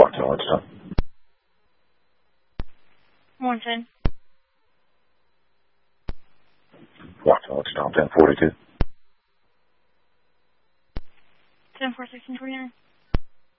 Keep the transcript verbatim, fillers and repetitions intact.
Wachtwel uitstaan. Morgen. Wachtwel uitstaan ten voor u. ten four sixteen twenty nine.